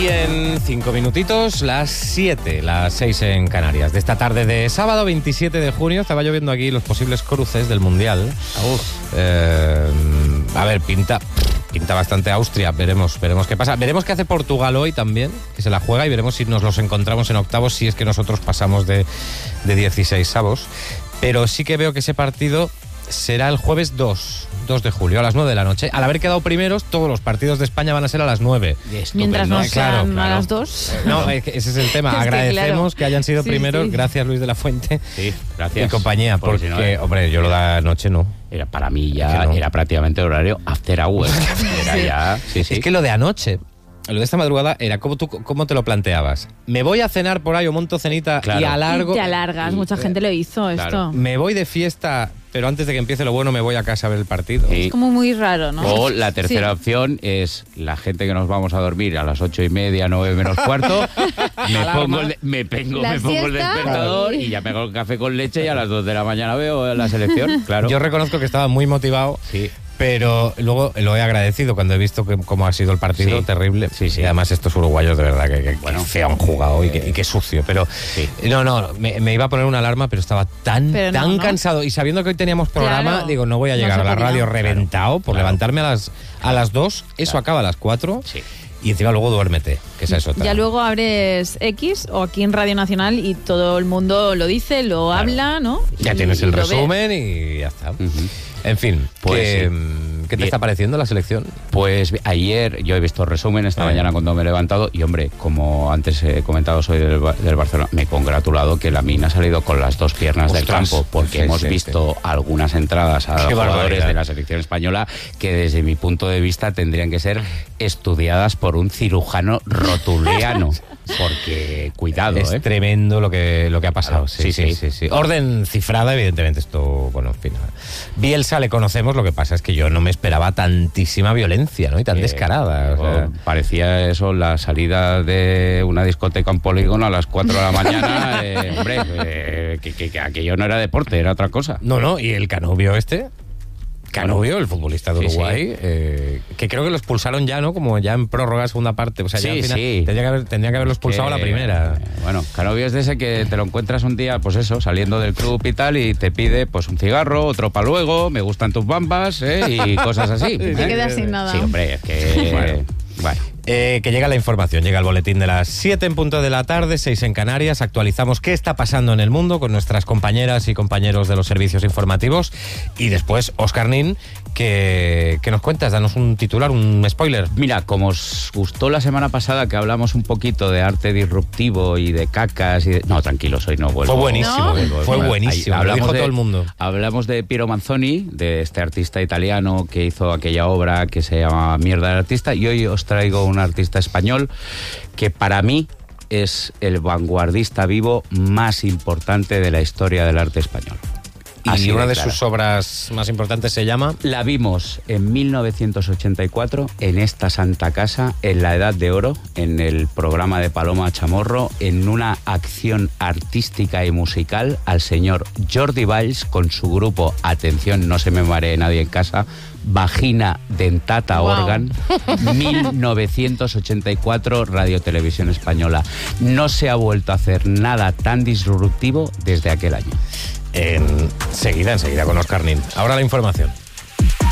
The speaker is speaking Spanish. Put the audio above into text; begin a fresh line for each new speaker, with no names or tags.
Y en 5 minutitos, las 7, las 6 en Canarias. De esta tarde de sábado 27 de junio, estaba lloviendo aquí los posibles cruces del Mundial. A ver, pinta bastante Austria, veremos qué pasa. Veremos qué hace Portugal hoy también, que se la juega, y veremos si nos los encontramos en octavos, si es que nosotros pasamos de 16avos. Pero sí que veo que ese partido será el jueves 2 de julio, a las 9 de la noche. Al haber quedado primeros, todos los partidos de España van a ser a las 9.
Mientras no sean a las 2.
No, ese es el tema. Agradecemos que hayan sido primeros. Sí. Gracias, Luis de la Fuente.
Sí, gracias.
Y compañía, porque, hombre, yo lo da noche no.
Era, para mí ya era prácticamente horario after hours. Era ya,
Es que lo de anoche, lo de esta madrugada, era ¿cómo te lo planteabas? Me voy a cenar por ahí o monto cenita y alargo.
Y te alargas, mucha gente lo hizo esto.
Me voy de fiesta, pero antes de que empiece lo bueno me voy a casa a ver el partido.
Es como muy raro, ¿no?
O la tercera opción es la gente que nos vamos a dormir a las 8:30, 9 menos cuarto, me pongo el despertador y ya me hago el café con leche y a las 2 de la mañana veo la selección. Claro.
Yo reconozco que estaba muy motivado.
Sí.
Pero luego lo he agradecido cuando he visto cómo ha sido el partido, terrible. Sí. Y además estos uruguayos de verdad que feo han jugado y qué sucio. Pero me iba a poner una alarma, pero estaba tan cansado. Y sabiendo que hoy teníamos programa, digo, no voy a llegar a la radio reventado por levantarme a las 2. Eso acaba a las 4. Sí. Y encima luego duérmete, que esa es otra.
Ya luego abres X o aquí en Radio Nacional y todo el mundo lo dice, lo habla, ¿no?
Ya tienes el resumen y ya está. En fin, pues ¿qué te está pareciendo la selección?
Pues ayer yo he visto resumen esta mañana cuando me he levantado y, hombre, como antes he comentado, soy del Barcelona, me he congratulado que Lamine ha salido con las dos piernas del campo, porque hemos visto algunas entradas a jugadores de la selección española que desde mi punto de vista tendrían que ser estudiadas por un cirujano rotuliano. Porque, cuidado,
es tremendo lo que ha pasado. Sí. Orden cifrada, evidentemente, esto, bueno, en fin. Bielsa le conocemos, lo que pasa es que yo no me esperaba tantísima violencia, ¿no? Y tan descarada.
O sea, parecía eso, la salida de una discoteca en Polígono a las 4 de la mañana. Hombre, que aquello no era deporte, era otra cosa.
No, y el Canovio Canovio, el futbolista de Uruguay, que creo que lo expulsaron ya, ¿no? Como ya en prórroga, segunda parte. O sea, ya al final tendría que haberlo expulsado a la primera.
Bueno, Canovio es de ese que te lo encuentras un día, pues eso, saliendo del club y tal, y te pide pues un cigarro, otro para luego, me gustan tus bambas, y cosas así.
Te quedas sin nada.
Sí, hombre, es que... Bueno.
Que llega la información, llega el boletín de las 7 en punto de la tarde, 6 en Canarias. Actualizamos qué está pasando en el mundo con nuestras compañeras y compañeros de los servicios informativos. Y después, Óscar Nin, ¿qué nos cuentas? Danos un titular, un spoiler.
Mira, como os gustó la semana pasada que hablamos un poquito de arte disruptivo y de cacas y No, tranquilos, hoy no vuelvo.
Fue buenísimo, fue buenísimo. Lo dijo todo el mundo.
Hablamos de Piero Manzoni, de este artista italiano que hizo aquella obra que se llama Mierda del artista, y hoy os traigo un artista español que para mí es el vanguardista vivo más importante de la historia del arte español.
Y una de sus obras más importantes se llama...
La vimos en 1984 en esta santa casa, en la Edad de Oro, en el programa de Paloma Chamorro, en una acción artística y musical al señor Jordi Valls con su grupo, atención, no se me maree nadie en casa, Vagina Dentata Organ, 1984, Radio Televisión Española. No se ha vuelto a hacer nada tan disruptivo desde aquel año.
Enseguida con Óscar Nin. Ahora la información.